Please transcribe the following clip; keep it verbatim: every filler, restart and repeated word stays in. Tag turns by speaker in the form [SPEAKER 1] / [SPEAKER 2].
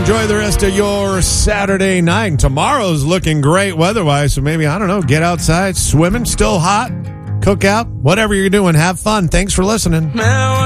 [SPEAKER 1] Enjoy the rest of your Saturday night. Tomorrow's looking great weather-wise, so maybe, I don't know, get outside, swimming, still hot, cook out, whatever you're doing, have fun. Thanks for listening.